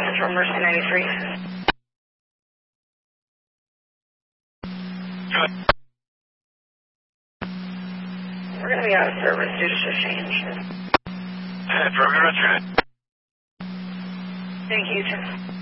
Central Mercy 93. We're going to be out of service due to shift change. Roger. Thank you, sir.